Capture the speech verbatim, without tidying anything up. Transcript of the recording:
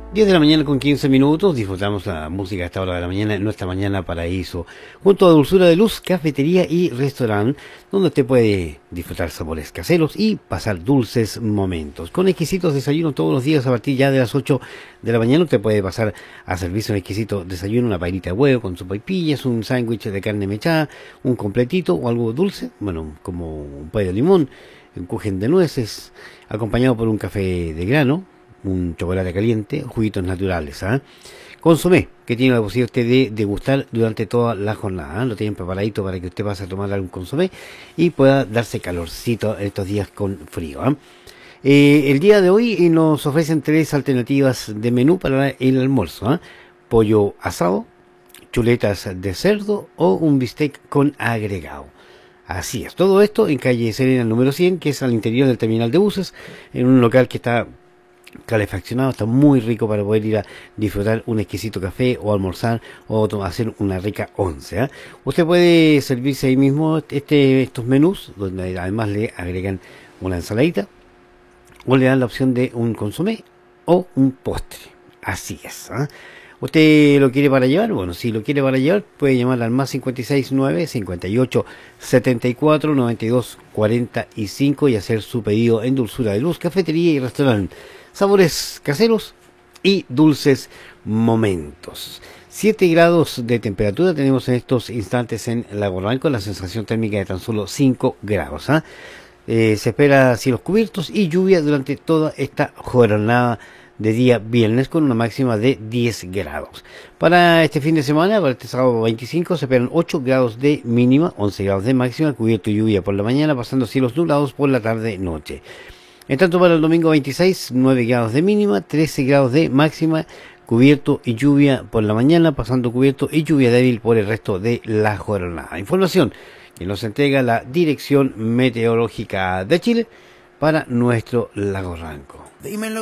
diez de la mañana con quince minutos, disfrutamos la música a esta hora de la mañana en nuestra mañana paraíso, junto a Dulzura de Luz, cafetería y restaurante, donde usted puede disfrutar sabores caseros y pasar dulces momentos. Con exquisitos desayunos todos los días a partir ya de las ocho de la mañana, usted puede pasar a servirse un exquisito desayuno, una pairita de huevo con sopa y pillas, un sándwich de carne mechada, un completito o algo dulce, bueno, como un pay de limón, un kuchen de nueces, acompañado por un café de grano, un chocolate caliente, juguitos naturales, ¿ah? Consomé, que tiene la posibilidad usted de degustar durante toda la jornada, ¿ah? Lo tienen preparadito para que usted pase a tomar algún consomé y pueda darse calorcito estos días con frío, ¿ah? Eh, el día de hoy nos ofrecen tres alternativas de menú para el almuerzo, ¿ah? Pollo asado, chuletas de cerdo o un bistec con agregado. Así es, todo esto en calle Serena número cien, que es al interior del terminal de buses, en un local que está calefaccionado, está muy rico para poder ir a disfrutar un exquisito café o almorzar o hacer una rica once, ¿eh? Usted puede servirse ahí mismo este, estos menús, donde además le agregan una ensaladita o le dan la opción de un consomé o un postre. Así es, ¿eh? ¿Usted lo quiere para llevar? Bueno, si lo quiere para llevar, puede llamar al más cincuenta y seis nueve, cincuenta y ocho, setenta y cuatro, noventa y dos, cuarenta y cinco y hacer su pedido en Dulzura de Luz, cafetería y restaurante. Sabores caseros y dulces momentos. siete grados de temperatura tenemos en estos instantes en Lago Ranco, la sensación térmica de tan solo cinco grados, ¿eh? Eh, se espera cielos cubiertos y lluvia durante toda esta jornada de día viernes con una máxima de diez grados. Para este fin de semana, para este sábado veinticinco, se esperan ocho grados de mínima, once grados de máxima, cubierto y lluvia por la mañana, pasando cielos nublados por la tarde-noche. En tanto, para el domingo veintiséis, nueve grados de mínima, trece grados de máxima, cubierto y lluvia por la mañana, pasando cubierto y lluvia débil por el resto de la jornada. Información que nos entrega la Dirección Meteorológica de Chile para nuestro Lago Ranco. Dímelo.